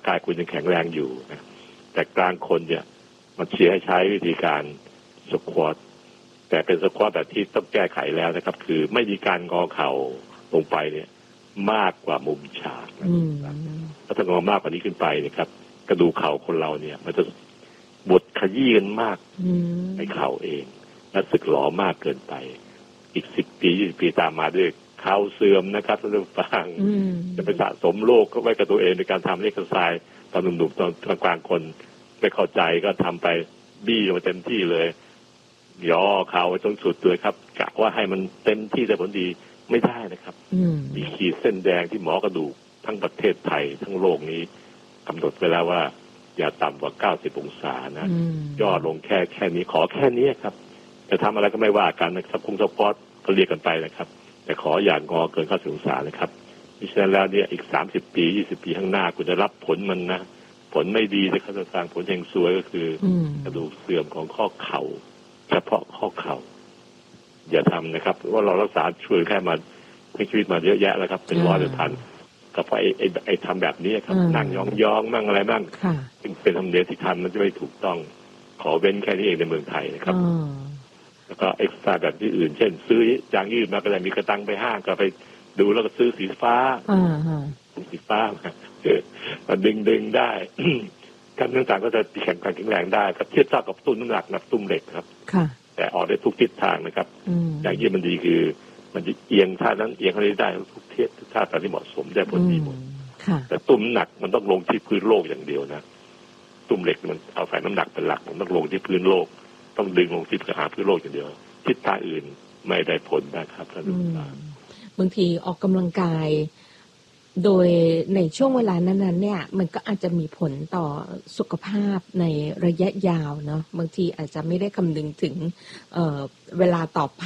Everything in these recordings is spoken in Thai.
กายคุณยังแข็งแรงอยู่นะแต่กลางคนเนี่ยมันเชียร์ให้ใช้วิธีการสควอตแต่เป็นสควอตแบบที่ต้องแก้ไขแล้วนะครับคือไม่มีการงอเข่าลงไปเนี่ยมากกว่ามุมฉากนะครับถ้างอมากกว่านี้ขึ้นไปนะครับกระดูกเข่าคนเราเนี่ยมันจะบดขยี้กันมากในเข่าเองและสึกหลอมากเกินไปอีก10 ปี20 ปีตามมาด้วยเข่าเสื่อมนะครับท่านผู้ฟังจะไปสะสมโรคไว้กับตัวเองในการทำเอ็กซ์ไซส์ตอนหนุ่มๆตอนกลางคนไม่เข้าใจก็ทำไปบี้มาเต็มที่เลยย่อเข่าจนสุดเลยครับกะว่าให้มันเต็มที่แต่ผลดีไม่ได้นะครับมีขีดเส้นแดงที่หมอกระดูกทั้งประเทศไทยทั้งโลกนี้กำหนดไว้แล้วว่าอย่าต่ำกว่า90 องศานะย่อลงแค่นี้ขอแค่นี้ครับจะทำอะไรก็ไม่ว่ากันนะครับคงสปอร์ตก็เรียกกันไปนะครับแต่ขออย่างงอเกิน90 องศานะครับดิฉันแล้วเนี่ยอีก30 ปี20 ปีข้างหน้าคุณจะรับผลมันนะผลไม่ดีนะครับจะสร้างผลแห่งซวยก็คือกระดูกเสื่อมของข้อเข่าเฉพาะข้อเข่าอย่าทำนะครับว่าเรารักษาช่วยแค่มาให้ชีวิตมาเยอะแยะแล้วครับเป็น100 เป็นพันก็เพราะไอ้ทำแบบนี้ครับนั่งยองมั่งอะไรบ้างเป็นธรรมเนียมที่ทำมันจะไม่ถูกต้องขอเว้นแค่นี้เองในเมืองไทยนะครับแล้วก็เอ็กซ์ตร้าแบบที่อื่นเช่นซื้อยางยืดมาก็ได้มีกระตังไปห้างก็ไปดูแล้วก็ซื้อสีฟ้าสีฟ้ามาดึงได้การต่างๆก็จะแข็งแรงได้ครับเทียบเท่ากับตุ้มน้ำหนักนับตุ้มเหล็กครับแต่ออกได้ทุกทิศทางนะครับอย่างยืดมันดีคือมันจะเอียงท่านั้นเอียงอะไรได้ทุกเทียบทุกท่าตามที่เหมาะสมได้ผลดีหมดแต่ตุ้มหนักมันต้องลงที่พื้นโลกอย่างเดียวนะตุ้มเหล็กมันเอาใส่น้ำหนักเป็นหลักมันต้องลงที่พื้นโลกต้องดึงลงที่หาพื้นโลกอย่างเดียวทิศทางอื่นไม่ได้ผลนะครับท่านผู้ฟังบางทีออกกำลังกายโดยในช่วงเวลานั้นๆเนี่ยมันก็อาจจะมีผลต่อสุขภาพในระยะยาวเนาะบางทีอาจจะไม่ได้คำนึงถึงเวลาต่อไป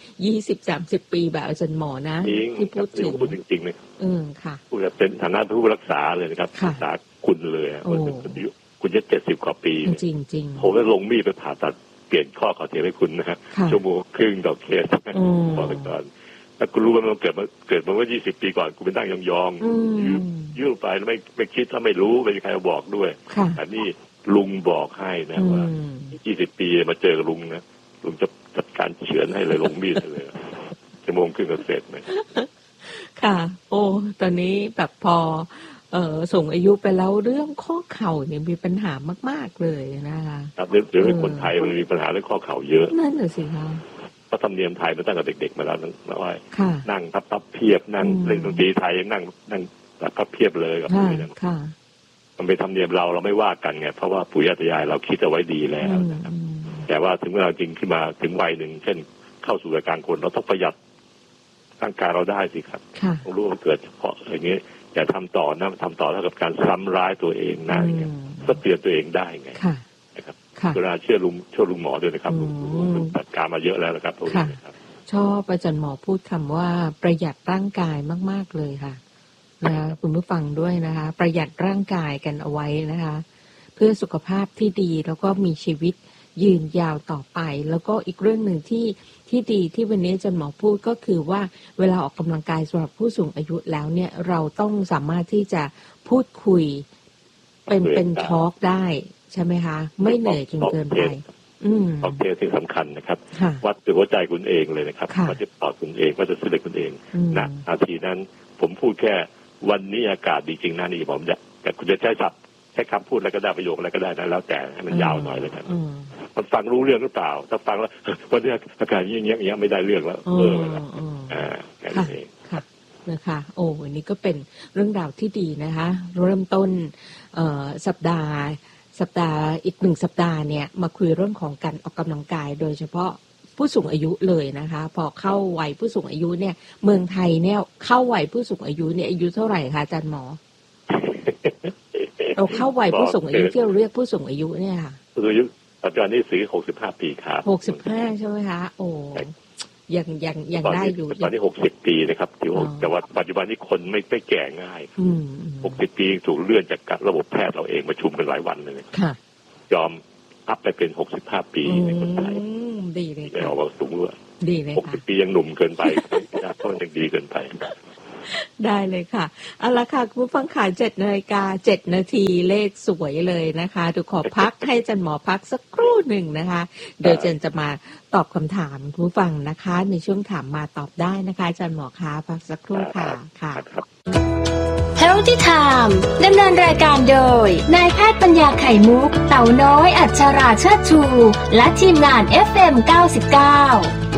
20-30 ปีแบบอาจารย์หมอนะที่พูดถึงจริงๆเลยค่ะพูดเป็นฐานะผู้รักษาเลยนะครับรักษาคุณเลยคุณจะ70 กว่าปีจริงๆผมได้ลงมีดไปผ่าตัดเปลี่ยนข้อเข่าเทียมให้คุณนะฮะชั่วโมงครึ่งต่อเคสพอไปก่อนแล้วกูรู้ว่ามันเกิดมาเมื่อ20 ปีก่อนกูเป็นนั่งยองยืดไปแล้วไม่คิดถ้าไม่รู้ไม่มีใครบอกด้วยแต่นี่ลุงบอกให้นะว่า20 ปีมาเจอกับลุงนะลุงจะจัดการเฉือนให้เลยลงมีดเลยชั่วโมงครึ่งก็เสร็จเลยค่ะโอ้ตอนนี้แบบพอส่งอายุไปแล้วเรื่องข้อเข่าเนี่ยมีปัญหามากๆเลยนะคะครับเรื่องคนไทยมันมีปัญหาเรื่องข้อเข่าเยอะนั่นแหละสิคะก็ธรรมเนียมไทยมาตั้งแต่เด็กๆมาแล้วนะว่านั่งพับเพียบนั่งเล่นดนตรีไทยนั่งพับเพียบเลยกับอะไรนั้นมันเป็นธรรมเนียมเราไม่ว่ากันไงเพราะว่าปู่ย่าตายายเราคิดเอาไว้ดีแล้วนะครับแต่ว่าถึงเวลาจริงขึ้นมาถึงวัยหนึ่งเช่นเข้าสู่วัยกลางคนเราต้องประหยัดร่างกายเราได้สิครับต้องรู้ว่าเกิดเฉพาะอย่างนี้อย่าทำต่อนะทำต่อเท่ากับการซ้ำร้ายตัวเองนะอย่างเงี้ยก็เตือนตัวเองได้ไงนะครับเวลาเชื่อลุงหมอด้วยนะครับลุงจัดการมาเยอะแล้วนะครับชอบอาจารย์หมอพูดคำว่าประหยัดร่างกายมากๆเลยค่ะนะคะคุณผู้ฟังด้วยนะคะประหยัดร่างกายกันเอาไว้นะคะเพื่อสุขภาพที่ดีแล้วก็มีชีวิตยืนยาวต่อไปแล้วก็อีกเรื่องหนึ่งที่ดีที่วันนี้อาจารย์หมอพูดก็คือว่าเวลาออกกำลังกายสำหรับผู้สูงอายุแล้วเนี่ยเราต้องสามารถที่จะพูดคุยเป็นทอล์กได้ใช่ไหมคะไม่เหนื่อยจนเกินไปออกเทสที่สำคัญนะครับวัดตัวหัวใจคุณเองเลยนะครับวัดที่ปอดคุณเองวัดที่เส้นคุณเองนะนาทีนั้นผมพูดแค่วันนี้อากาศดีจริงนะนี่ผมจะแต่คุณจะใช้คำพูดอะไรก็ได้ประโยคอะไรก็ได้นะแล้วแต่ให้มันยาวหน่อยเลยครับมันฟังรู้เรื่องหรือเปล่าถ้าฟังแล้ววันนี้อากาศอย่างเงี้ยไม่ได้เรื่องแล้วแค่นี้ค่ะนะคะโอ้วันนี้ก็เป็นเรื่องราวที่ดีนะคะเริ่มต้นสัปดาห์อีก1 สัปดาห์เนี่ยมาคุยเรื่องของการออกกำลังกายโดยเฉพาะผู้สูงอายุเลยนะคะพอเข้าวัยผู้สูงอายุเนี่ยเมืองไทยเนี่ยเข้าวัยผู้สูงอายุเนี่ยอายุเท่าไหร่คะอาจารย์หมอเราเข้าวัยผู้สูงอายุที่เราเรียกผู้สูงอายุเนี่ยค่ะผู้สูงอายุปัจจุบันนี้65 ปีครับ 65ใช่ไหมคะโอ้ยังได้อยู่ตอนนี้60 ปีนะครับแต่ว่าปัจจุบันนี้คนไม่แก่ง่าย60 ปีถูกเลื่อนจากระบบแพทย์เราเองประชุมกันหลายวันเลยยอมอัพไปเป็น65 ปีในคนไทยดีเลยไม่ออกมาสูงเลยดีเลย 60 ปียังหนุ่มเกินไปก็ยังดีเกินไปได้เลยค่ะเอาละค่ะคุณผู้ฟังขา7:07 น.เลขสวยเลยนะคะเดี๋ยวขอพักให้อาจารย์หมอพักสักครู่หนึ่งนะคะเดี๋ยวเจนจะมาตอบคำถามคุณผู้ฟังนะคะในช่วงถามมาตอบได้นะคะอาจารย์หมอคะพักสักครู่ค่ะค่ะ Healthy Time ดำเนินรายการโดยนายแพทย์ปัญญาไข่มุกเต่าน้อยอัชราเชิดชูและทีมงาน FM 99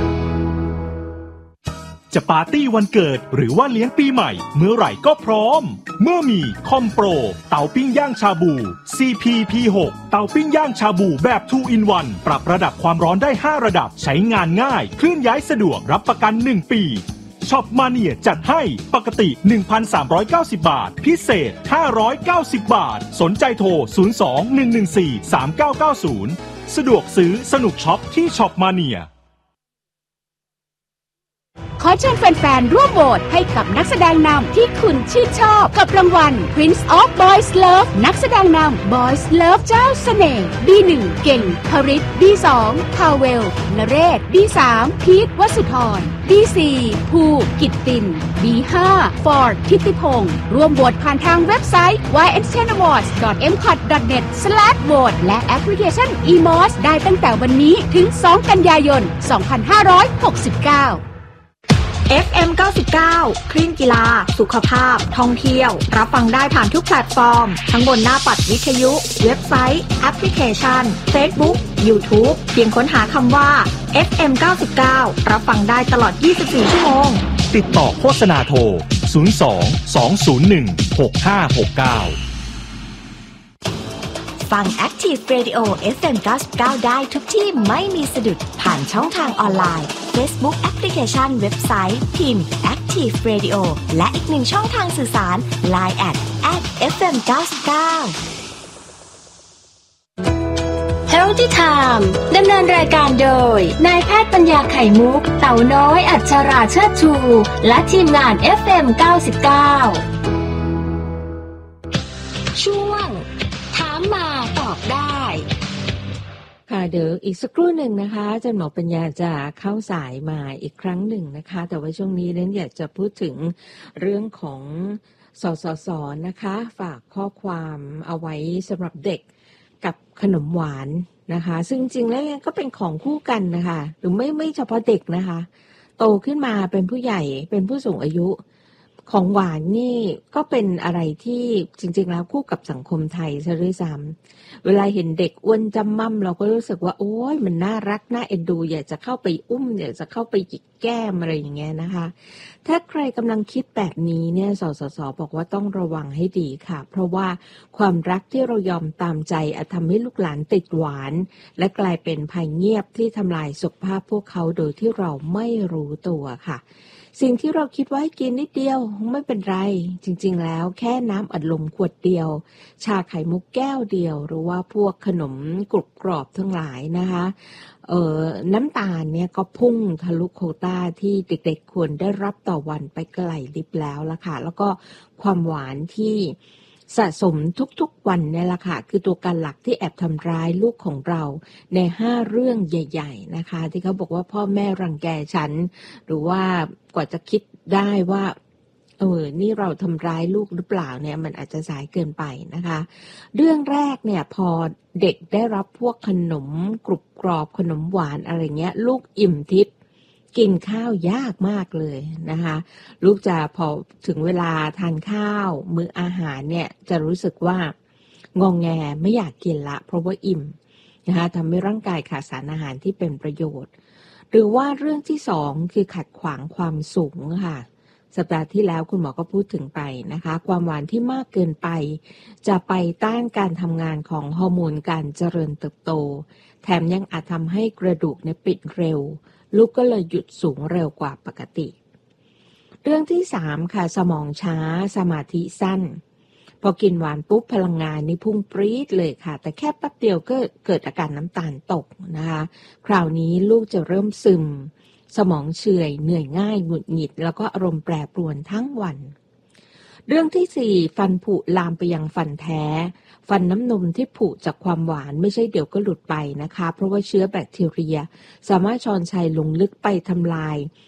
จะปาร์ตี้วันเกิดหรือว่าเลี้ยงปีใหม่เมื่อไหร่ก็พร้อมเมื่อมีคอมโปรเตาปิ้งย่างชาบู CP-P6 เตาปิ้งย่างชาบูแบบ 2 in 1 ปรับระดับความร้อนได้5ระดับใช้งานง่ายเคลื่อนย้ายสะดวกรับประกัน1ปีช็อปมาเนียจัดให้ปกติ 1,390 บาทพิเศษ590 บาทสนใจโทร 02-114-3990 สะดวกซื้อสนุกช็อปที่ช็อปมาเนียขอเชิญแฟนๆร่วมโหวตให้กับนักแสดงนำที่คุณชื่นชอบกับรางวัล Prince of Boys Love นักแสดงนำ Boys Love เจ้าเสน่ห์ B1 เก่งพริต B2 พาเวลนเรศ B3 พีทวสุธร B4 ภูกิตติน B5 ฟอร์ดทิติพงศ์ร่วมโหวตผ่านทางเว็บไซต์ yntenawards.mcot.net/vote และแอปพลิเคชัน eMOS ได้ตั้งแต่วันนี้ถึง2 กันยายน 2569 FM 99 คลื่นกีฬาสุขภาพท่องเที่ยวรับฟังได้ผ่านทุกแพลตฟอร์มทั้งบนหน้าปัดวิทยุเว็บไซต์แอปพลิเคชัน Facebook YouTube เพียงค้นหาคำว่า FM 99รับฟังได้ตลอด24ชั่วโมงติดต่อโฆษณาโทร 02-201-6569 ฟัง Active Radio FM 99ได้ทุกที่ไม่มีสะดุดผ่านช่องทางออนไลน์ Facebook แอปพลิเคชันเว็บไซต์พิมพ์ Active Radio และอีกหนึ่งช่องทางสื่อสาร Line @FM 99 Healthy Time ดำเนินรายการโดยนายแพทย์ปัญญาไข่มุกเต่าน้อยอัชราเชิดชูและทีมงาน FM 99ช่วงถามมาตอบได้ค่ะเดี๋ยวอีกสักครู่หนึ่งนะคะอาจารย์หมอปัญญาจะเข้าสายมาอีกครั้งหนึ่งนะคะแต่ว่าช่วงนี้นั้นอยากจะพูดถึงเรื่องของสสส.นะคะฝากข้อความเอาไว้สำหรับเด็กกับขนมหวานนะคะซึ่งจริงแล้วก็เป็นของคู่กันนะคะหรือไม่เฉพาะเด็กนะคะโตขึ้นมาเป็นผู้ใหญ่เป็นผู้สูงอายุของหวานนี่ก็เป็นอะไรที่จริงๆแล้วคู่กับสังคมไทยซะด้วยซ้ำเวลาเห็นเด็กอ้วนจำม่ำเราก็รู้สึกว่าโอ๊ยมันน่ารักน่าเอ็นดูอยากจะเข้าไปอุ้มอยากจะเข้าไปหยิกแก้มอะไรอย่างเงี้ยนะคะถ้าใครกำลังคิดแบบนี้เนี่ยสสส.บอกว่าต้องระวังให้ดีค่ะเพราะว่าความรักที่เรายอมตามใจอาจทำให้ลูกหลานติดหวานและกลายเป็นภัยเงียบที่ทำลายสุขภาพพวกเขาโดยที่เราไม่รู้ตัวค่ะสิ่งที่เราคิดว่าให้กินนิดเดียวไม่เป็นไรจริงๆแล้วแค่น้ำอัดลมขวดเดียวชาไข่มุกแก้วเดียวหรือว่าพวกขนมกรุบกรอบทั้งหลายนะคะน้ำตาลเนี่ยก็พุ่งทะลุโควต้าที่เด็กๆควรได้รับต่อวันไปไกลลิบแล้วล่ะค่ะแล้วก็ความหวานที่สะสมทุกๆวันเนี่ยแหละค่ะคือตัวการหลักที่แอบทำร้ายลูกของเราใน5เรื่องใหญ่ๆนะคะที่เขาบอกว่าพ่อแม่รังแกฉันหรือว่ากว่าจะคิดได้ว่านี่เราทำร้ายลูกหรือเปล่าเนี่ยมันอาจจะสายเกินไปนะคะเรื่องแรกเนี่ยพอเด็กได้รับพวกขนมกรุบกรอบขนมหวานอะไรเงี้ยลูกอิ่มทิพย์กินข้าวยากมากเลยนะคะลูกจะพอถึงเวลาทานข้าวมื้ออาหารเนี่ยจะรู้สึกว่างงแงไม่อยากกินละเพราะว่าอิ่มนะคะทำให้ร่างกายขาดสารอาหารที่เป็นประโยชน์หรือว่าเรื่องที่สองคือขัดขวางความสูงค่ะสัปดาห์ที่แล้วคุณหมอก็พูดถึงไปนะคะความหวานที่มากเกินไปจะไปต้านการทำงานของฮอร์โมนการเจริญเติบโตแถมยังอาจทำให้กระดูกเนี่ยปิดเร็วลูกก็เลยหยุดสูงเร็วกว่าปกติเรื่องที่3ค่ะสมองช้าสมาธิสั้นพอกินหวานปุ๊บพลังงานนี่พุ่งปรี๊ดเลยค่ะแต่แค่แป๊บเดียวก็เกิดอาการน้ำตาลตกนะคะคราวนี้ลูกจะเริ่มซึมสมองเฉื่อยเหนื่อยง่ายหงุดหงิดแล้วก็อารมณ์แปรปรวนทั้งวันเรื่องที่4ฟันผุลามไปยังฟันแท้ฟันน้ำนมที่ผุจากความหวานไม่ใช่เดี๋ยวก็หลุดไปนะคะเพราะว่าเชื้อแบคทีเรียสามารถชอนชัยลงลึกไปทำลาย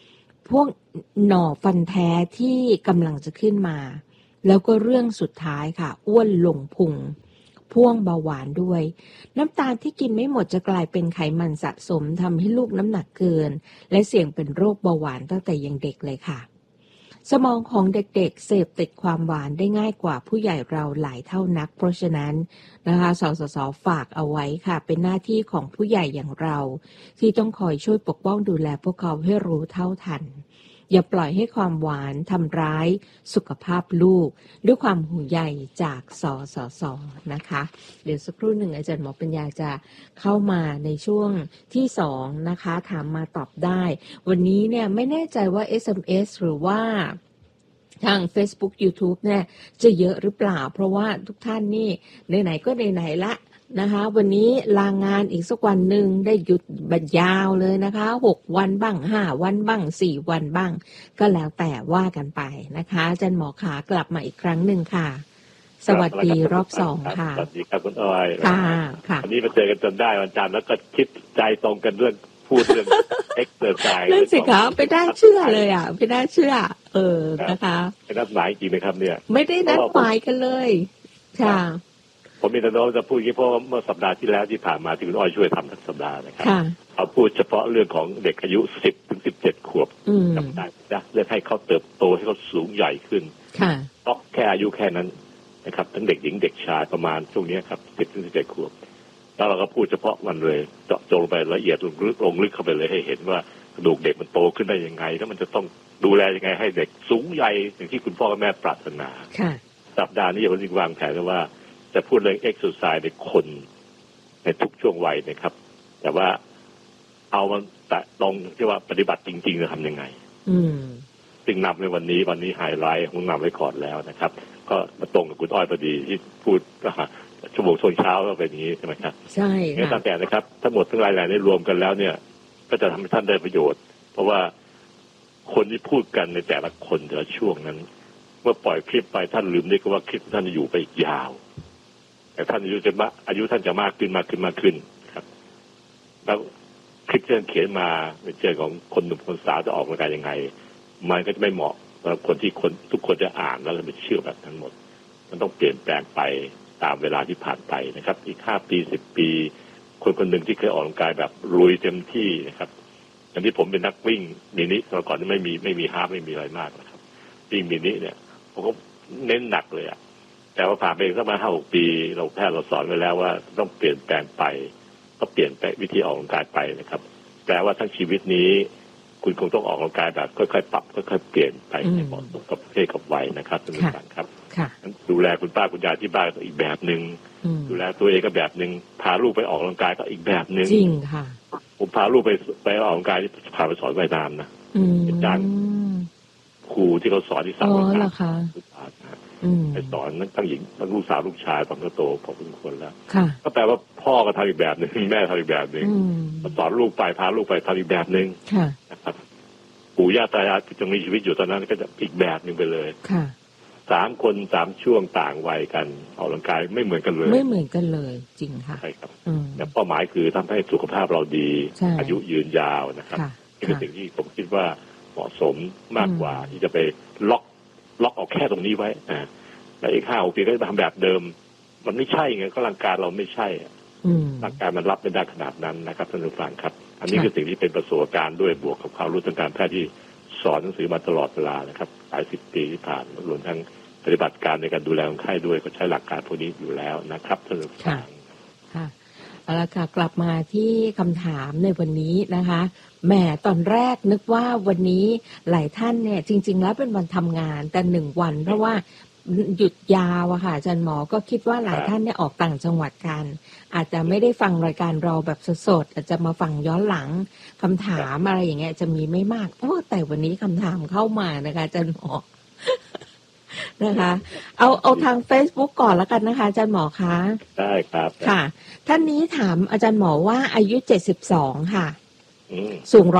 พวกหน่อฟันแท้ที่กำลังจะขึ้นมาแล้วก็เรื่องสุดท้ายค่ะอ้วนลงพุงพ่วงเบาหวานด้วยน้ำตาลที่กินไม่หมดจะกลายเป็นไขมันสะสมทำให้ลูกน้ำหนักเกินและเสี่ยงเป็นโรคเบาหวานตั้งแต่ยังเด็กเลยค่ะสมองของเด็กๆเสพติดความหวานได้ง่ายกว่าผู้ใหญ่เราหลายเท่านักเพราะฉะนั้นนะคะสสส.ฝากเอาไว้ค่ะเป็นหน้าที่ของผู้ใหญ่อย่างเราที่ต้องคอยช่วยปกป้องดูแลพวกเขาให้รู้เท่าทันอย่าปล่อยให้ความหวานทำร้ายสุขภาพลูกด้วยความห่วงใยจากสสส.นะคะเดี๋ยวสักครู่หนึ่งอาจารย์หมอปัญญาจะเข้ามาในช่วงที่2นะคะถามมาตอบได้วันนี้เนี่ยไม่แน่ใจว่า SMS หรือว่าทาง Facebook YouTube เนี่ยจะเยอะหรือเปล่าเพราะว่าทุกท่านนี่ไหนๆก็ไหนๆละนะคะวันนี้ลางานอีกสักวันหนึ่งได้หยุดบัดยาวเลยนะคะ6วันบ้าง5วันบ้าง4วันบ้างก็แล้วแต่ว่ากันไปนะคะอาจารย์หมอขากลับมาอีกครั้งหนึ่งค่ะสวัสดีรอบ2ค่ะสวัสดีครับคุณอ้อยค่ะค่ะวันนี้มาเจอกันจนได้วันจันทร์แล้วก็คิดใจตรงกันเรื่องพูดเรื่องเอ็กซ์เซอร์ไซส์นั่นสิคะไม่ได้เชื่อเลยอ่ะไม่ได้เชื่อนะคะเป็นนัดหมายจริงไหมครับเนี่ยไม่ได้นัดหมายกันเลยค่ะผมมีแต่น้องจะพูดเพราะเมื่อสัปดาห์ที่แล้วที่ผ่านมาที่คุณอ้อยช่วยทำทั้งสัปดาห์นะครับเอาพูดเฉพาะเรื่องของเด็กอายุ10 ถึง 17 ขวบจำได้นะเรื่องให้เขาเติบโตให้เขาสูงใหญ่ขึ้นต้องแค่อายุแค่นั้นนะครับทั้งเด็กหญิงเด็กชายประมาณช่วงนี้ครับ10 ถึง 17 ขวบแล้วเราก็พูดเฉพาะมันเลยเจาะจงไปละเอียดลงลึกเข้าไปเลยให้เห็นว่ากระดูกเด็กมันโตขึ้นได้ยังไงแล้วมันจะต้องดูแลยังไงให้เด็กสูงใหญ่อย่างที่คุณพ่อแม่ปรารถนาสัปดาห์นี้ผมจึงวางแผนว่าจะพูดเรื่องเอ็กซ์ไซส์ในคนในทุกช่วงวัยนะครับแต่ว่าเอามันแต่ลองที่ว่าปฏิบัติจริงๆจะทำยังไงซึ่งนำในวันนี้ไฮไลท์ผมนำไว้ก่อนแล้วนะครับก็มาตรงกับคุณอ้อยพอดีที่พูดชั่วโมงช่วงเช้าก็เป็นอย่างนี้ใช่ไหมครับใช่ค่ะตั้งแต่นะครับทั้งหมดทั้งรายได้รวมกันแล้วเนี่ยก็จะทำให้ท่านได้ประโยชน์เพราะว่าคนที่พูดกันในแต่ละคนแต่ละช่วงนั้นเมื่อปล่อยคลิปไปท่านลืมได้ก็ว่าคลิปท่านจะอยู่ไปอีกยาวแต่ท่านอายุท่านจะมากขึ้นครับแล้วคลิปที่ท่านเขียนมาเป็นเรื่องของคนหนุ่มคนสาวจะออกกำลังกายยังไงมันก็จะไม่เหมาะสำหรับคนที่ทุกคนจะอ่านแล้วจะไปเชื่อแบบนั้นหมดมันต้องเปลี่ยนแปลงไปตามเวลาที่ผ่านไปนะครับอีก5 ปี10 ปีคนหนึ่งที่เคยออกกำลังกายแบบลุยเต็มที่นะครับอย่างที่ผมเป็นนักวิ่งมินิก่อนที่ไม่มีฮาล์ฟไม่มีอะไรมากนะครับวิ่งมินิเนี่ยผมก็เน้นหนักเลยอะแต่ว่าผ่านไปสักมา5-6 ปีเราแพทย์เราสอนไว้แล้วว่าต้องเปลี่ยนแปลงไปก็เปลี่ยนไปวิธีออกกำลังกายไปนะครับแปลว่าทั้งชีวิตนี้คุณคงต้องออกกำลังกายแบบค่อยๆปรับค่อยๆเปลี่ยนไปให้เหมาะสมกับเพศกับวัยนะครับท่านผู้ฟังครับดูแลคุณป้าคุณยายที่บ้านก็อีกแบบนึงดูแลตัวเองก็แบบนึงพาลูกไปออกกำลังกายก็อีกแบบนึงจริงค่ะผมพาลูกไปออกกำลังกายที่พาไปสอนว่ายน้ำนะเป็นจ้างครูที่เขาสอนที่สระว่ายน้ำไปสอนทั้งหญิงทั้งลูกสาวลูกชายผมก็โตพอสมควรแล้วก็แปลว่าพ่อก็ทำอีกแบบนึงแม่ทำอีกแบบนึงสอนลูกไปพาลูกไปทำอีกแบบนึงนะครับปู่ย่าตายายที่ยังมีชีวิตอยู่ตอนนั้นก็จะอีกแบบนึงไปเลย3 คน 3 ช่วงต่างวัยกันออกกำลังกายไม่เหมือนกันเลยจริงค่ะใช่ครับแต่เป้าหมายคือทำให้สุขภาพเราดีอายุยืนยาวนะครับนี่เป็นสิ่งที่ผมคิดว่าเหมาะสมมากกว่าที่จะไปล็อกออกแค่ตรงนี้ไว้แล้วอีก5-6 ปีก็จะทำแบบเดิมมันไม่ใช่ไงก็ร่างกายเราไม่ใช่ร่างกายมันรับไม่ได้ขนาดนั้นนะครับท่านผู้ฟังครับอันนี้คือสิ่งที่เป็นประสบการณ์ด้วยบวกกับความรู้ทางการแพทย์ที่สอนหนังสือมาตลอดเวลานะครับหลาย10 ปีที่ผ่านรวมทั้งปฏิบัติการในการดูแลคนไข้ด้วยก็ใช้หลักการพวกนี้อยู่แล้วนะครับท่านผู้ฟังค่ะเอาละค่ะกลับมาที่คำถามในวันนี้นะคะแหมตอนแรกนึกว่าวันนี้หลายท่านเนี่ยจริงๆแล้วเป็นวันทำงานแต่1 วันเพราะว่าหยุดยาวอะค่ะอาจารย์หมอก็คิดว่าหลายท่านเนี่ยออกต่างจังหวัดกันอาจจะไม่ได้ฟังรายการเราแบบสดๆอาจจะมาฟังย้อนหลังคำถามอะไรอย่างเงี้ยจะมีไม่มากแต่วันนี้คำถามเข้ามานะคะอาจารย์หมอนะคะเอาทาง Facebook ก่อนแล้วกันนะคะอาจารย์หมอคะได้ครับค่ะท่านนี้ถามอาจารย์หมอว่าอายุ72ค่ะสูง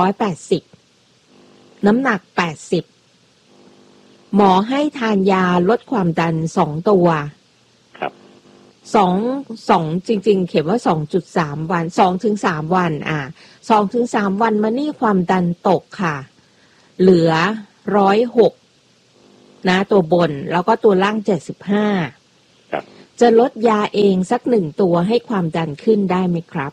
180น้ำหนัก80หมอให้ทานยาลดความดัน2 ตัวครับ 2จริงๆเขียนว่า 2.3 วัน 2 ถึง 3 วัน2 ถึง 3 วันมานี่ความดันตกค่ะเหลือ106นะตัวบนแล้วก็ตัวล่าง75 ครับจะลดยาเองสัก1ตัวให้ความดันขึ้นได้ไหมครับ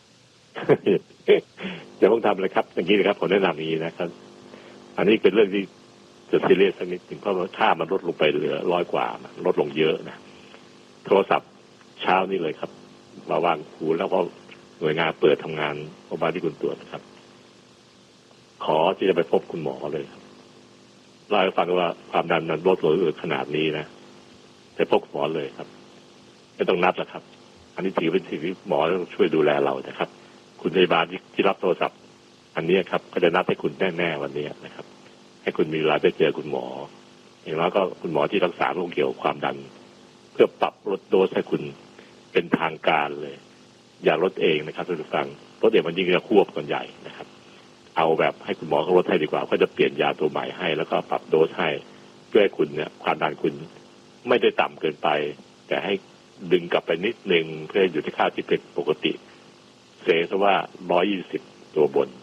จะต้องทำเลยครับอย่างนี้นะครับผมแนะนำอย่างนี้นะครับอันนี้เป็นเรื่องที่จะซีเรียสสักนิดถึงเพราะว่าค่ามันลดลงไปเหลือ100 กว่าลดลงเยอะนะโทรศัพท์เช้านี้เลยครับมาวางหูแล้วก็หน่วยงานเปิดทำงานโรงพยาบาลที่คุณตรวจนะครับขอที่จะไปพบคุณหมอเลยครับเล่าให้ฟังว่าความดันมันลดลงขนาดนี้นะไปพบคุณหมอเลยครับไม่ต้องนัดแล้วครับอันนี้ถือเป็นสิ่งที่หมอต้องช่วยดูแลเรานะครับคุณพยาบาลที่รับโทรศัพท์อันนี้ครับก็จะนัดให้คุณแน่ๆวันนี้นะครับให้คุณมีเวลาไปเจอคุณหมออย่างน้อยก็คุณหมอที่รักษาโรคเกี่ยวกับความดันเพื่อปรับลดโดสให้คุณเป็นทางการเลยอย่าลดเองนะครับท่านผู้ฟังลดเองมันยิ่งจะควบกันใหญ่นะครับเอาแบบให้คุณหมอเขาลดให้ดีกว่าก็จะเปลี่ยนยาตัวใหม่ให้แล้วก็ปรับโดสให้เพื่อให้คุณเนี่ยความดันคุณไม่ได้ต่ำเกินไปแต่ให้ดึงกลับไปนิดนึงเพื่ออยู่ที่ค่าที่เป็นปกติเสียซะว่า120ตัวบน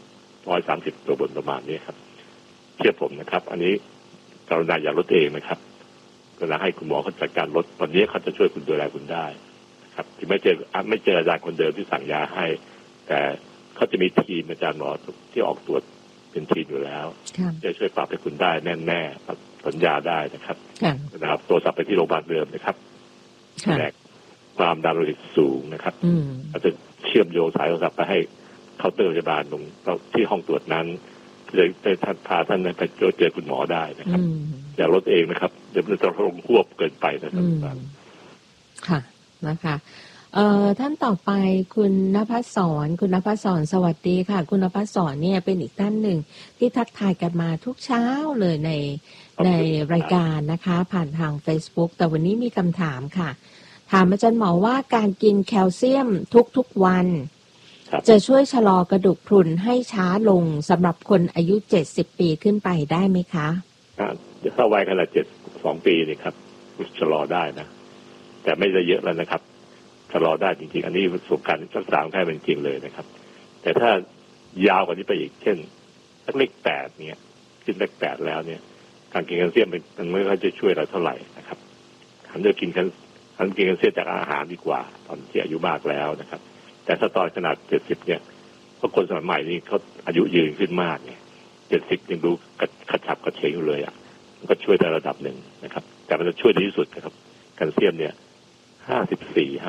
130ตัวบนประมาณนี้ครับเชื่อผมนะครับอันนี้กรุณาอย่าลดเองนะครับกรุณาให้คุณหมอเขาจัดการลดวันนี้เขาจะช่วยคุณดูแลคุณได้ครับที่ไม่เจออาจารย์คนเดิมที่สั่งยาให้แต่เขาจะมีทีมอาจารย์หมอที่ออกตรวจเป็นทีมอยู่แล้วจะช่วยปรับให้คุณได้แน่ๆสัญญาได้นะครับนะครับโทรศัพท์ไปที่โรงพยาบาลเดิมนะครับแบกความดันโลหิตสูงนะครับอาจจะเชื่อมโยงสายโทรศัพท์ไปให้เคาน์เตอร์พยาบาลตรงที่ห้องตรวจนั้นเลยได้ท่านพาท่านไปเจอคุณหมอได้นะครับอย่าลดเองนะครับเดี๋ยวมันจะลงควบเกินไปนะครับค่ะนะคะท่านต่อไปคุณณภัสสรคุณณภัสสรสวัสดีค่ะคุณณภัสสรเนี่ยเป็นอีกท่านหนึ่งที่ทักทายกันมาทุกเช้าเลยในรายการนะคะผ่านทาง Facebook แต่วันนี้มีคำถามค่ะถามอาจารย์หมอว่าการกินแคลเซียมทุกวันจะช่วยชะลอกระดูกพรุนให้ช้าลงสำหรับคนอายุ70 ปีขึ้นไปได้ไหมคะถ้าวัยขนาด72 ปีนี่ครับชะลอได้นะแต่ไม่ได้เยอะแล้วนะครับชะลอได้จริงๆอันนี้ประสบการณ์รักษาของแพทย์เป็นจริงเลยนะครับแต่ถ้ายาวกว่านี้ไปอีกเช่นเลข8เนี่ยขึ้นเลข8แล้วเนี่ยการกินแคลเซียมมันไม่ค่อยจะช่วยเราเท่าไหร่นะครับหันกินแคลเซียมจากอาหารดีกว่าตอนที่อายุมากแล้วนะครับแต่ถ้าตอนขนาด70เนี่ยเพราะคนสมัยใหม่นี่เขาอายุยืนขึ้นมากเนี่ย70ยังดูกระฉับกระเฉงอยู่เลยอ่ะมันก็ช่วยในระดับหนึ่งนะครับแต่มันจะช่วยดีที่สุดนะครับแคลเซียมเนี่ย54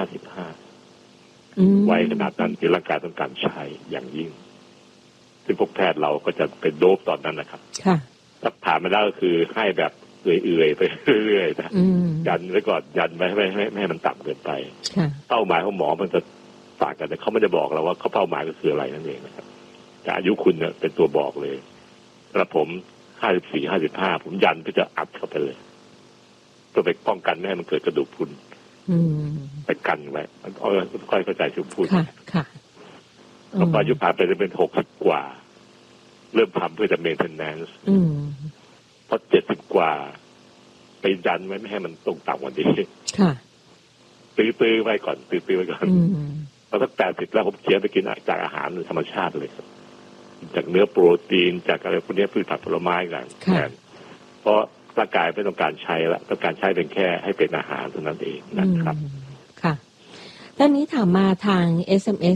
55ไว้ขนาดนั้นที่ร่างกายต้องการใช้อย่างยิ่งซึ่งพวกแพทย์เราก็จะเป็นโดปตอนนั้นนะครับถ้าผ่านมาได้ก็คือให้แบบเอื่อยๆไปเรื่อยๆนะยันไว้ก่อนยันไว้ไม่ให้มันต่ำเกินไปเป้าหมายของหมอมันจะต่างกันแต่เขาไม่ได้บอกเราว่าเขาเป้าหมายก็คืออะไรนั่นเองนะครับแต่อายุคุณเนี่ยเป็นตัวบอกเลยสำหรับผม54 55ผมยันเพื่อจะอัดเข้าไปเลยเพื่อไปป้องกันไม่ให้มันเกิดกระดูกพรุนไปกันไว้ค่อยเข้าใจชุมพูดค่ะแล้วพออายุผ่านไปจะเป็น60 กว่าเริ่มทำเพื่อจะ maintenance พอ70 กว่าไปยันไว้ไม่ให้มันตรงต่ำกว่านี้ตื้อไว้ก่อนตื้อไว้ก่อนพอสัก80แล้วผมเขียนไปกินจากอาหารธรรมชาติเลยครับจากเนื้อโปรตีนจากอะไรพวกนี้พืชผักผลไม้กันเพราะร่างกายไม่ต้องการใช้ละต้องการใช้เป็นแค่ให้เป็นอาหารเท่านั้นเองนะครับค่ะท่านนี้ถามมาทาง SMS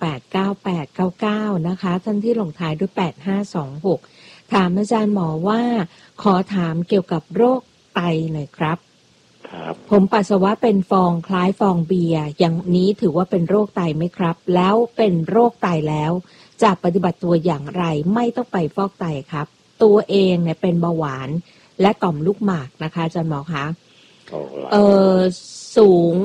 6898899นะคะท่านที่ลงท้ายด้วย8526ถามอาจารย์หมอว่าขอถามเกี่ยวกับโรคไตหน่อยครับผมปัสสาวะเป็นฟองคล้ายฟองเบียร์อย่างนี้ถือว่าเป็นโรคไตไหมครับแล้วเป็นโรคไตแล้วจะปฏิบัติตัวอย่างไรไม่ต้องไปฟอกไตครับตัวเองเนี่ยเป็นเบาหวานและต่อมลูกหมากนะคะอาจารย์หมอคะสูง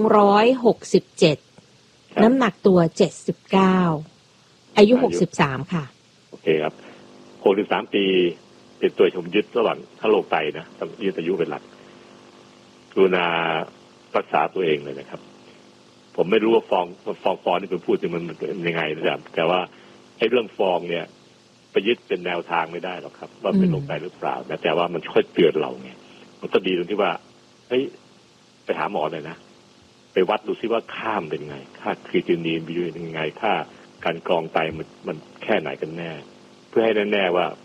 167น้ำหนักตัว79อายุ63ค่ะโอเคครับ63 ปีเป็นตัวชมยึดระหว่างถ้าโรคไตนะต้องยึดอายุเป็นหลักกรุณารักษาตัวเองเลยนะครับผมไม่รู้ว่าฟองนี่เป็นพูดถึงมันเป็นยังไงนะครับแต่ว่าไอ้เรื่องฟองเนี่ยไปยึดเป็นแนวทางไม่ได้หรอกครับว่าเป็นโรคไตหรือเปล่าแต่ว่ามันช่วยเตือนเราไงมันก็ดีตรงที่ว่าเฮ้ยไปหาหมอเลยนะไปวัดดูซิว่าค่าเป็นไงค่าครีตินีนเป็นยังไงค่าการกรองไตมันแค่ไหนกันแน่เพื่อให้แน่ๆว่า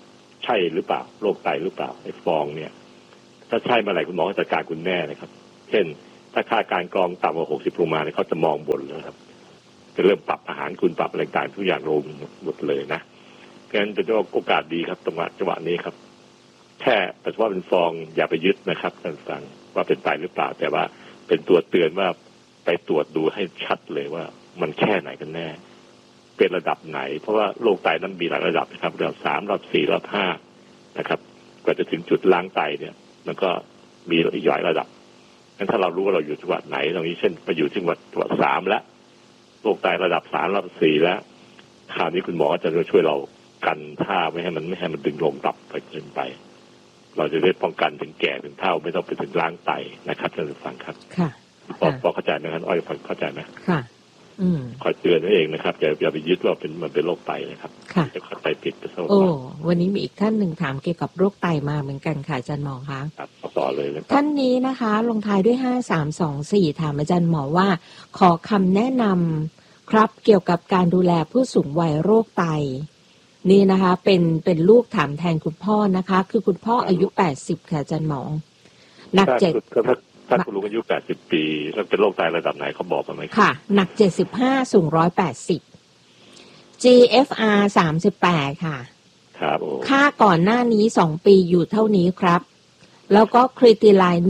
ใช่หรือเปล่าโรคไตหรือเปล่าไอ้ฟองเนี่ยถ้าใช่เมื่อไหร่คุณหมอจัดการคุณแน่นะครับเช่นถ้าค่าการกรองต่ำกว่า60ลงมาเนี่ยเขาจะมองบนเลยครับจะเริ่มปรับอาหารคุณปรับอะไรต่างทุกอย่างลงหมดเลยนะเพราะฉะนั้นเป็นโอกาสดีครับจังหวะนี้ครับแค่ปัสสาวะเป็นฟองอย่าไปยึดนะครับท่านฟังว่าเป็นไตหรือเปล่าแต่ว่าเป็นตัวเตือนว่าไปตรวจดูให้ชัดเลยว่ามันแค่ไหนกันแน่เป็นระดับไหนเพราะว่าโรคไตนั้นมีหลายระดับนะครับระดับ3ระดับ4ระดับ5นะครับกว่าจะถึงจุดล้างไตเนี่ยมันก็มีอีกหลายระดับงั้นถ้าเรารู้ว่าเราอยู่จังหวัดไหนตรงนี้เช่นไปอยู่จังหวัด3แล้วโรคไตระดับ3ระดับ4แล้วคราวนี้คุณหมอจะช่วยเรากันท่าไม่ให้มันดึงลงต่ำไปเกินไปเราจะได้ป้องกันถึงแก่ถึงเฒ่าไม่ต้องไปถึงล้างไตนะครับท่านผู้ฟังครับค่ะพอเข้าใจไหมครับอ้อยฟังเข้าใจไหมค่ะคอยเตือนนั่นเองนะครับอย่าไปยึดว่ามันเป็นโรคไตนะครับจะเข้าใจผิดไปซะว่าวันนี้มีอีกท่านหนึ่งถามเกี่ยวกับโรคไตมาเหมือนกันค่ะอาจารย์หมอคะครับต่อเลยท่านนี้นะคะลงท้ายด้วย5324ถามอาจารย์หมอว่าขอคำแนะนำครับเกี่ยวกับการดูแลผู้สูงวัยโรคไตนี่นะคะเป็นลูกถามแทนคุณพ่อนะคะคือคุณพ่ออายุ80ค่ะอาจารย์หมอหนักถ้าคุณลุงอายุ80ปีแล้วเป็นโรคไตระดับไหนเขาบอกมาไหมค่ะหนัก75สูง180 GFR 38ค่ะครับค่าก่อนหน้านี้2ปีอยู่เท่านี้ครับแล้วก็คริติไลน์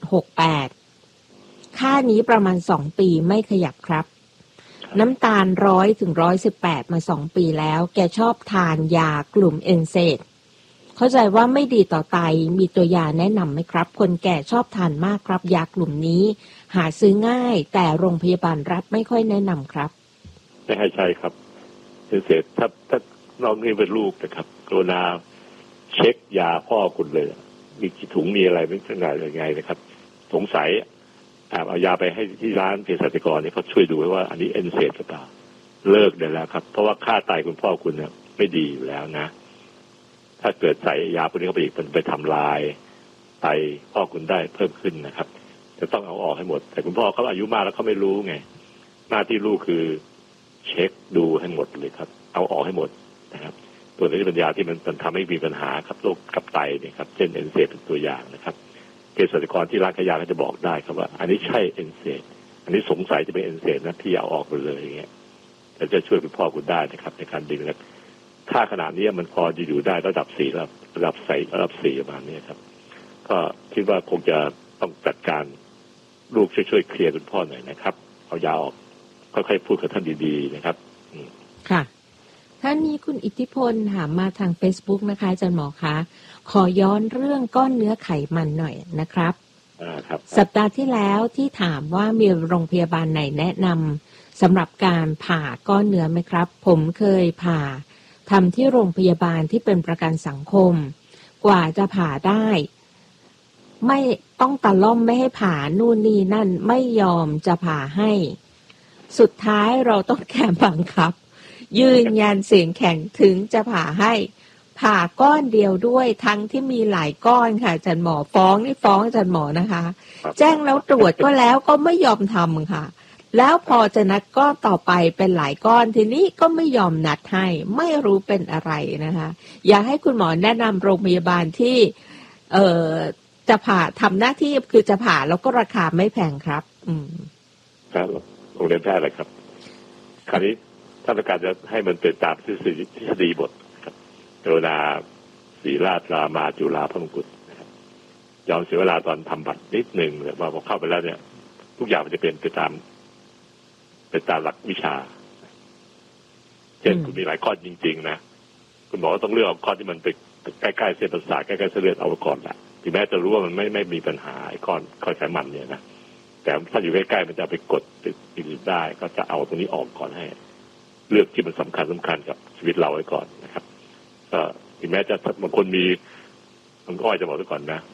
1.68 ค่านี้ประมาณ2ปีไม่ขยับครับน้ำตาล100ถึง118มา2ปีแล้วแกชอบทานยากลุ่มเอนเซดเข้าใจว่าไม่ดีต่อไตมีตัวยาแนะนำไหมครับคนแก่ชอบทานมากครับยากลุ่มนี้หาซื้อง่ายแต่โรงพยาบาลรัฐไม่ค่อยแนะนำครับไม่ให้ใช่ครับเอนเซดถ้าเรานี่เป็นลูกนะครับกรุณาเช็คยาพ่อคุณเลยมีกี่ถุงมีอะไรไม่เป็นไงนะครับสงสัยเอายาไปให้ที่ร้านเภสัชกรเนี่ยเขาช่วยดูว่าอันนี้เอนเซดหรือเปล่าเลิกได้แล้วครับเพราะว่าค่าไตคุณพ่อคุณเนี่ยไม่ดีอยู่แล้วนะถ้าเกิดใส่ยาพวกนี้เข้าไปอีกมันไปทำลายไตพ่อคุณได้เพิ่มขึ้นนะครับจะต้องเอาออกให้หมดแต่คุณพ่อเขาอายุมากแล้วเขาไม่รู้ไงหน้าที่ลูกคือเช็คดูให้หมดเลยครับเอาออกให้หมดนะครับตัวนี้เป็นยาที่มันทำให้มีปัญหาครับโรคกับไตเนี่ยครับเช่นเอนเซดเป็นตัวอย่างนะครับเภสัชกรที่ร้านขายยาก็จะบอกได้ครับว่าอันนี้ใช่เอนเซดอันนี้สงสัยจะเป็นเอนเซดนะที่เอาออกไปเลยอย่างเงี้ยจะช่วยคุณพ่อคุณได้นะครับในการดึงนะถ้าขนาดนี้มันพอจะอยู่ได้ระดับ4ระดับ4ประมาณนี้ครับก็คิดว่าคงจะต้องจัดการลูกช่วยเคลียร์คุณพ่อหน่อยนะครับเอายาออกค่อยๆพูดกับท่านดีๆนะครับค่ะท่านนี้คุณอิทธิพลถามมาทาง Facebook นะคะอาจารย์หมอคะขอย้อนเรื่องก้อนเนื้อไขมันหน่อยนะครับครับสัปดาห์ที่แล้วที่ถามว่ามีโรงพยาบาลไหนแนะนำสำหรับการผ่าก้อนเนื้อไหมครับผมเคยผ่าทำที่โรงพยาบาลที่เป็นประกันสังคมกว่าจะผ่าได้ไม่ต้องตะล่อมไม่ให้ผ่านู่นนี่นั่นไม่ยอมจะผ่าให้สุดท้ายเราต้องแค่บังคับยืนยันเสียงแข็งถึงจะผ่าให้ผ่าก้อนเดียวด้วยทั้งที่มีหลายก้อนค่ะอาจารย์หมอฟ้องอาจารย์หมอนะคะแจ้งแล้วตรวจก็แล้วก็ไม่ยอมทำค่ะแล้วพอจะนัดก้อนต่อไปเป็นหลายก้อนทีนี้ก็ไม่ยอมนัดให้ไม่รู้เป็นอะไรนะคะอยากให้คุณหมอแนะนำโรงพยาบาลที่จะผ่าทำหน้าที่คือจะผ่าแล้วก็ราคาไม่แพงครับครับโรงเรียนแพทย์เลยครับคราวนี้ถ้าต้องการจะให้มันเป็นตามทฤษฎีบทครับกรุณาศรีราชรามาจุฬาพระมงกุฎนะครับยอมเสียเวลาตอนทำบัตรนิดนึงเลยว่าพอเข้าไปแล้วเนี่ยทุกอย่างมันจะเป็นไปตามหลักวิชาเช่นคุณมีหลายข้อจริงๆนะคุณหมอต้องเลือกเอาข้อที่มันไปใกล้ๆเส้นประสาทใกล้ๆเส้นเลือดเอาก่อนแหละถึงแม้จะรู้ว่ามันไม่มีปัญหาไอ้ก้อนไขมันเนี่ยนะแต่ถ้าอยู่ใกล้ๆมันจะไปกดติดได้ก็จะเอาตรงนี้ออกก่อนให้เลือกที่มันสำคัญกับชีวิตเราไว้ก่อนนะครับก็ถึงแม้จะบางคนมีมันก็จะบอกไว้ก่อนนะ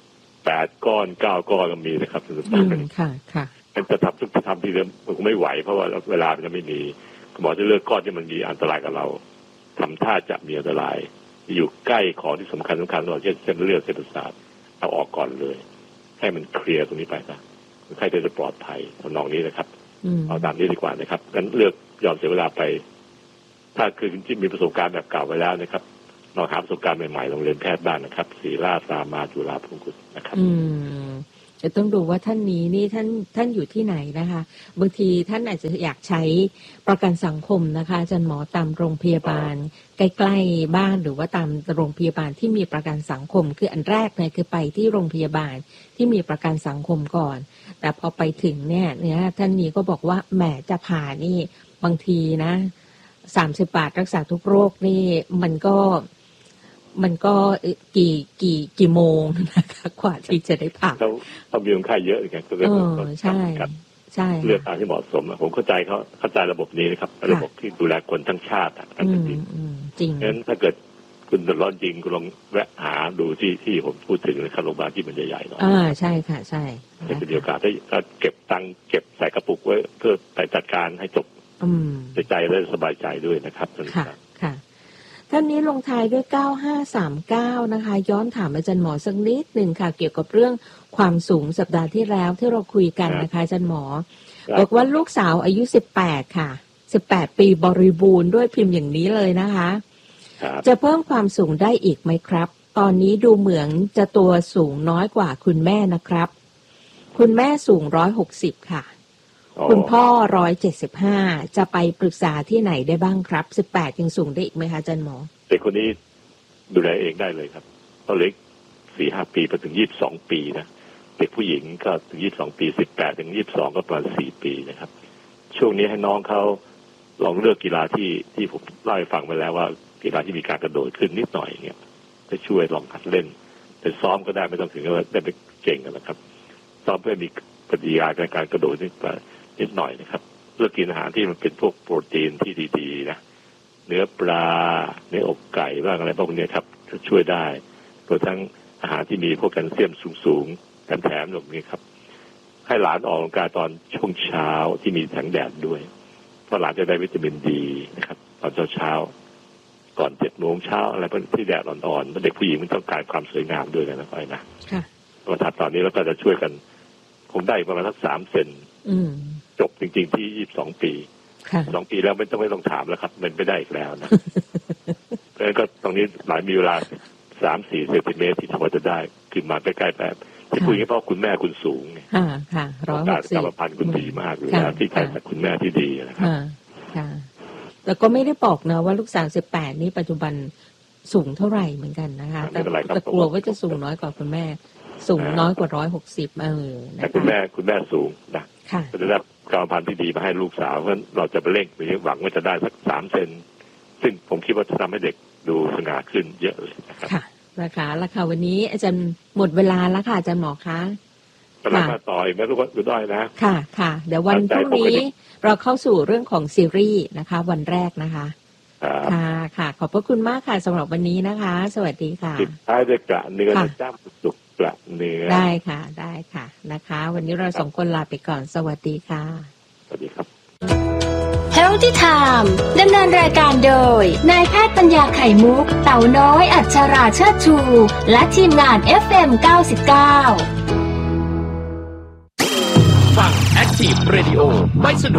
8 ก้อน 9 ก้อนก็มีนะครับสุดท้ายค่ะมันจะทำทีเดียวมันคงไม่ไหวเพราะว่าเวลามันจะไม่มีหมอจะเลือกก้อนที่มันมีอันตรายกับเราทำท่าจะมีอันตรายอยู่ใกล้ของที่สำคัญเราเช่นเส้นเลือดเส้นประสาทเอาออกก่อนเลยให้มันเคลียร์ตรงนี้ไปซะคนไข้จะปลอดภัยทำนองนี้นะครับเอาตามนี้ดีกว่านะครับงั้นเลือกยอมเสียเวลาไปถ้าคือที่มีประสบการณ์แบบเก่าไว้แล้วนะครับลองหาประสบการณ์ใหม่ๆโรงเรียนแพทย์บ้างนะครับศิริราชรามาจุฬาภรณ์นะครับจะต้องดูว่าท่านนี้นี่ท่านอยู่ที่ไหนนะคะบางทีท่านอาจจะอยากใช้ประกันสังคมนะคะอาจารย์หมอตามโรงพยาบาลใกล้ๆบ้านหรือว่าตามโรงพยาบาลที่มีประกันสังคมคืออันแรกเนี่ยคือไปที่โรงพยาบาลที่มีประกันสังคมก่อนแต่พอไปถึงเนี่ยท่านนี้ก็บอกว่าแหมจะผ่านี่บางทีนะ30 บาทรักษาทุกโรคนี่มันก็กี่โมงนะคะกว่าที่จะได้ผ่าต้องมีคนไข้เยอะอย่างเงี้ยก็ใช่ใช่เลือกตามที่เหมาะสมผมเข้าใจระบบนี้นะครับระบบที่ดูแลคนทั้งชาติทั้งแผ่นดินจริงงั้นถ้าเกิดคุณร้อนจริงคุณลองแวะหาดูที่ผมพูดถึงในโรงพยาบาลที่มันใหญ่ๆหน่อยใช่ค่ะใช่จะเป็นโอกาสได้เก็บตังค์เก็บใส่กระปุกไว้เพื่อไปจัดการให้จบใจและสบายใจด้วยนะครับค่ะท่านนี้ลงท้ายด้วย9539นะคะย้อนถามอาจารย์หมอสักนิดหนึ่งค่ะเกี่ยวกับเรื่องความสูงสัปดาห์ที่แล้วที่เราคุยกันนะคะอาจารย์หมอบอกว่าลูกสาวอายุ18ค่ะ18 ปีบริบูรณ์ด้วยพิมพ์อย่างนี้เลยนะคะจะเพิ่มความสูงได้อีกไหมครับตอนนี้ดูเหมือนจะตัวสูงน้อยกว่าคุณแม่นะครับคุณแม่สูง160ค่ะคุณพ่อ175จะไปปรึกษาที่ไหนได้บ้างครับ18ยังสูงได้อีกไหมคะอาจารย์หมอเด็กคนนี้ดูแลเองได้เลยครับเขาเล็ก 4-5 ปีไปถึง22 ปีนะเด็กผู้หญิงก็ถึง22 ปี18ถึง22ก็ประมาณ4 ปีนะครับช่วงนี้ให้น้องเขาลองเลือกกีฬาที่ผมเล่าให้ฟังไปแล้วว่ากีฬาที่มีการกระโดดขึ้นนิดหน่อยอย่างเงี้ยจะช่วยลองหัดเล่นแต่ซ้อมก็ได้ไม่ต้องถึงกับได้ไปเก่งกันนะครับซ้อมเพื่อมีปฏิกิริยาในการกระโดดนิดหน่อยนะครับเลือกกินอาหารที่มันเป็นพวกโปรตีนที่ดีๆนะเนื้อปลาเนื้ออกไก่บ้างอะไรพวกนี้ครับจะช่วยได้รวมทั้งอาหารที่มีพวกแคลเซียมสูงๆแถมๆแบบนี้ครับให้หลานออกกำลังกายตอนช่วงเช้าที่มีแสงแดดด้วยเพราะหลานจะได้วิตามินดีนะครับตอนเช้าก่อน7 โมงเช้าอะไรพวกที่แดดอ่อนๆเด็กผู้หญิงมันต้องการความสวยงามด้วยนะไปนะพอทำตอนนี้แล้วก็จะช่วยกันคงได้ประมาณสัก3 เซนจบจริงๆที่22 ปี2 ปีแล้วไม่ต้องถามแล้วครับมันไม่ได้อีกแล้วนะเพราะฉะนั้นก็ตรงนี้หลายมีเวลา 3-4 เซนติเมตรที่พอจะได้ขึ้นมาใกล้ๆแบบที่คุยกันเพราะคุณแม่คุณสูงไงค่ะ 160กรรมพันธุ์คุณดีมากเลยนะที่ใช้จากคุณแม่ที่ดีนะครับแต่ก็ไม่ได้บอกนะว่าลูกสาว18นี่ปัจจุบันสูงเท่าไหร่เหมือนกันนะคะแต่กลัวว่าจะสูงน้อยกว่าคุณแม่สูงน้อยกว่า160 แต่คุณแม่สูงนะจะได้รับกรรมพันธุ์ที่ดีมาให้ลูกสาวเพราะเราจะไปเร่งไปหวังว่าจะได้สัก3 เซนซึ่งผมคิดว่าจะทำให้เด็กดูสง่าขึ้นเยอะเลยนะครับค่ะนะคะวันนี้อาจารย์หมดเวลาแล้วค่ะอาจารย์หมอคะมาต่ออีกไหมลูกด้อยนะค่ะเดี๋ยววันพรุ่งนี้เราเข้าสู่เรื่องของซีรีส์นะคะวันแรกนะคะค่ะขอบพระคุณมากค่ะสำหรับวันนี้นะคะสวัสดีค่ะปิดท้ายด้วยกระเนื้อจ้ำสุกกระเนื้อได้ค่ะนะคะวันนี้เรา2 คนลาไปก่อนสวัสดีค่ะสวัสดีครับ Healthy Time ดำเนินรายการโดยนายแพทย์ปัญญาไข่มุกเต่าน้อยอัชราเชิดชูและทีมงาน FM 99 ฟัง Active Radio ไม่สะดวก